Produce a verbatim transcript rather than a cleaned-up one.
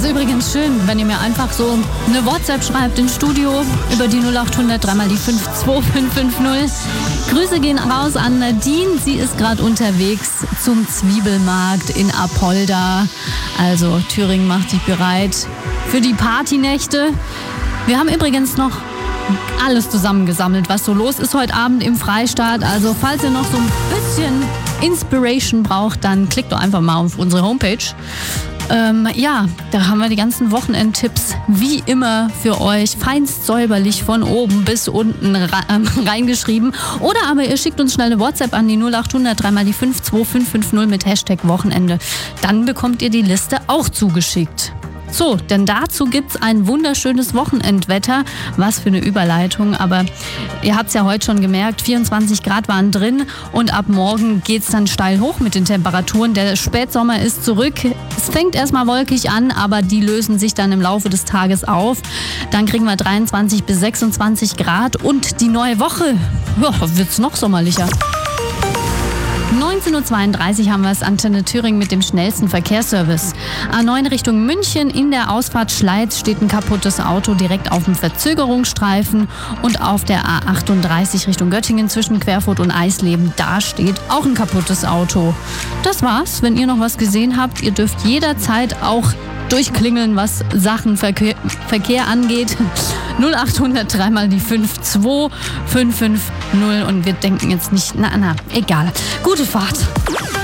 ist übrigens schön, wenn ihr mir einfach so eine WhatsApp schreibt ins Studio über die null acht hundert dreimal die fünf zwei fünf fünf null. Grüße gehen raus an Nadine. Sie ist gerade unterwegs zum Zwiebelmarkt in Apolda. Also Thüringen macht sich bereit für die Partynächte. Wir haben übrigens noch alles zusammengesammelt, was so los ist heute Abend im Freistaat. Also falls ihr noch so ein bisschen Inspiration braucht, dann klickt doch einfach mal auf unsere Homepage. Ähm, ja, da haben wir die ganzen Wochenendtipps wie immer für euch feinst säuberlich von oben bis unten reingeschrieben. Oder aber ihr schickt uns schnell eine WhatsApp an die null acht hundert dreimal die fünf zwei fünf fünf null mit Hashtag Wochenende. Dann bekommt ihr die Liste auch zugeschickt. So, denn dazu gibt's ein wunderschönes Wochenendwetter. Was für eine Überleitung, aber ihr habt's ja heute schon gemerkt, vierundzwanzig Grad waren drin und ab morgen geht's dann steil hoch mit den Temperaturen. Der Spätsommer ist zurück. Es fängt erstmal wolkig an, aber die lösen sich dann im Laufe des Tages auf. Dann kriegen wir dreiundzwanzig bis sechsundzwanzig Grad und die neue Woche, ja, wird's noch sommerlicher. neunzehn Uhr zweiunddreißig haben wir es, Antenne Thüringen mit dem schnellsten Verkehrsservice. A neun Richtung München, in der Ausfahrt Schleiz steht ein kaputtes Auto direkt auf dem Verzögerungsstreifen. Und auf der A achtunddreißig Richtung Göttingen zwischen Querfurt und Eisleben, da steht auch ein kaputtes Auto. Das war's. Wenn ihr noch was gesehen habt, ihr dürft jederzeit auch durchklingeln, was Sachen Verkehr, Verkehr angeht. null acht hundert dreimal die fünf zwei fünf fünf null und wir denken jetzt nicht, na, na, egal. Gute Fahrt.